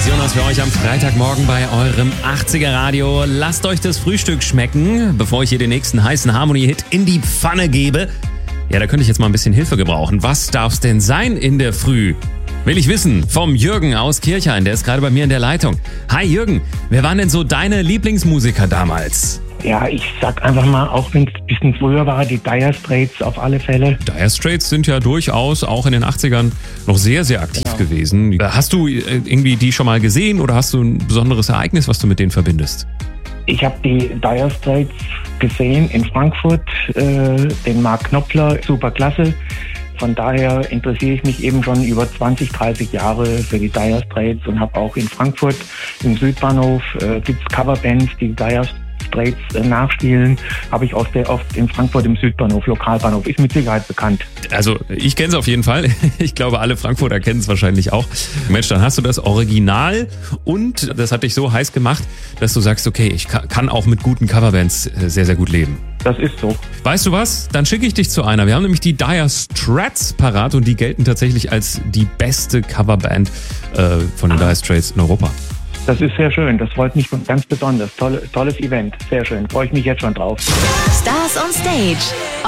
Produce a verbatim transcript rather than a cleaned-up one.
Jonas für euch am Freitagmorgen bei eurem achtziger Radio. Lasst euch das Frühstück schmecken, bevor ich hier den nächsten heißen Harmony-Hit in die Pfanne gebe. Ja, da könnte ich jetzt mal ein bisschen Hilfe gebrauchen. Was darf's denn sein in der Früh? Will ich wissen. Vom Jürgen aus Kirchhain, der ist gerade bei mir in der Leitung. Hi Jürgen, wer waren denn so deine Lieblingsmusiker damals? Ja, ich sag einfach mal, auch wenn es ein bisschen früher war, die Dire Straits auf alle Fälle. Dire Straits sind ja durchaus auch in den achtzigern noch sehr, sehr aktiv genau. gewesen. Hast du irgendwie die schon mal gesehen oder hast du ein besonderes Ereignis, was du mit denen verbindest? Ich habe die Dire Straits gesehen in Frankfurt, äh, den Mark Knopfler, super klasse. Von daher interessiere ich mich eben schon über zwanzig, dreißig Jahre für die Dire Straits und habe auch in Frankfurt im Südbahnhof äh, gibt's Coverbands, die Dire Straits äh, nachspielen. Habe ich oft, oft in Frankfurt im Südbahnhof, Lokalbahnhof, ist mit Sicherheit bekannt. Also ich kenne es auf jeden Fall. Ich glaube, alle Frankfurter kennen es wahrscheinlich auch. Mensch, dann hast du das Original und das hat dich so heiß gemacht, dass du sagst, okay, ich kann auch mit guten Coverbands sehr, sehr gut leben. Das ist so. Weißt du was? Dann schicke ich dich zu einer. Wir haben nämlich die Dire Straits parat und die gelten tatsächlich als die beste Coverband äh, von den Dire Straits in Europa. Das ist sehr schön. Das freut mich ganz besonders. Tolle, tolles Event. Sehr schön. Freue ich mich jetzt schon drauf. Stars on Stage.